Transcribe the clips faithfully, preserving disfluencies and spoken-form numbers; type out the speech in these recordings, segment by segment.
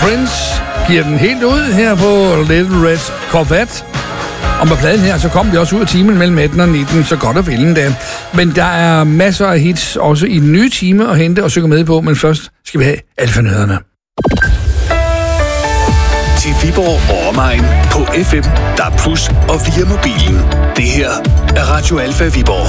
Prince giver den helt ud her på Little Red Corvette. Og med pladen her, så kom vi også ud af timen mellem atten og nitten, så godt at vælge da. Men der er masser af hits også i den nye time at hente og synge med på, men først skal vi have alfanødderne. Til Viborg og omegn på F M, D A B plus og via mobilen. Det her er Radio Alfa Viborg.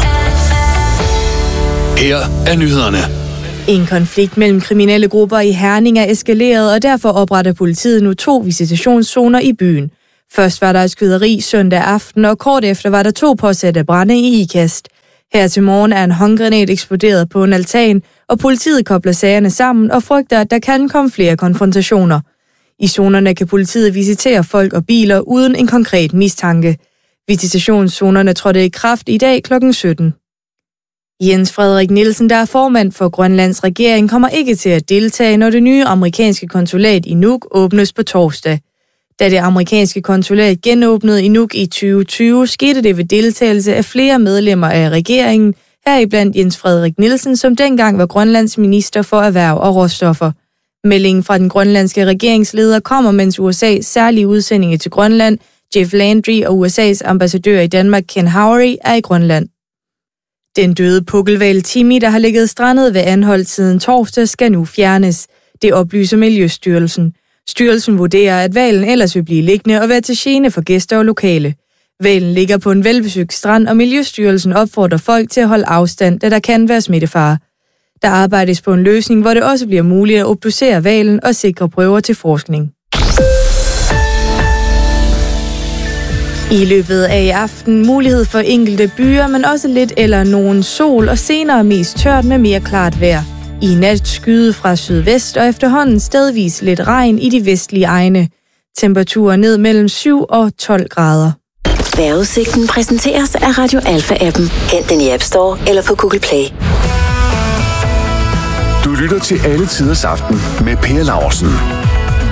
Her er nyhederne. En konflikt mellem kriminelle grupper i Herning er eskaleret, og derfor opretter politiet nu to visitationszoner i byen. Først var der et skyderi søndag aften, og kort efter var der to påsatte brande i Ikast. Her til morgen er en håndgranat eksploderet på en altan, og politiet kobler sagerne sammen og frygter, at der kan komme flere konfrontationer. I zonerne kan politiet visitere folk og biler uden en konkret mistanke. Visitationszonerne trådte i kraft i dag klokken sytten. Jens Frederik Nielsen, der er formand for Grønlands regering, kommer ikke til at deltage, når det nye amerikanske konsulat i Nuuk åbnes på torsdag. Da det amerikanske konsulat genåbnede i Nuuk i tyve tyve, skete det ved deltagelse af flere medlemmer af regeringen, heriblandt Jens Frederik Nielsen, som dengang var Grønlands minister for erhverv og råstoffer. Meldingen fra den grønlandske regeringsleder kommer, mens U S A's særlige udsendinge til Grønland, Jeff Landry, og U S A's ambassadør i Danmark, Ken Howery, er i Grønland. Den døde pukkelhval Timmy, der har ligget strandet ved Anholt siden torsdag, skal nu fjernes. Det oplyser Miljøstyrelsen. Styrelsen vurderer, at hvalen ellers vil blive liggende og være til gene for gæster og lokale. Hvalen ligger på en velbesøgt strand, og Miljøstyrelsen opfordrer folk til at holde afstand, da der kan være smittefare. Der arbejdes på en løsning, hvor det også bliver muligt at obducere hvalen og sikre prøver til forskning. I løbet af i aften mulighed for enkelte byer, men også lidt eller nogen sol, og senere mest tørt med mere klart vejr. I nat skyde fra sydvest og efterhånden stedvis lidt regn i de vestlige egne. Temperaturer ned mellem syv og tolv grader. Vejrudsigten præsenteres af Radio Alfa-appen. Hent den i App Store eller på Google Play. Du lytter til Alle Tiders Aften med Per Laursen.